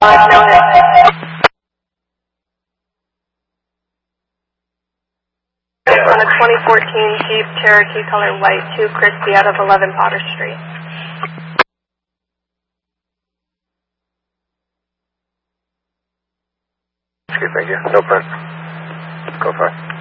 No hit. On a 2014 Jeep Cherokee color white, 2 Christie out of 11 Potter Street. Thank you. No press. Go for it.